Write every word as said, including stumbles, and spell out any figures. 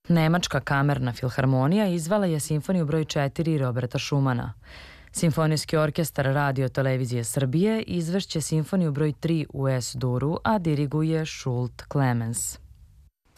Nemačka kamerna filharmonija izvala je simfoniju broj četiri Roberta Šumana. Simfonijski orkestar Radio televizije Srbije izvešće simfoniju broj tri u Es-Duru, a diriguje Šult Klemens.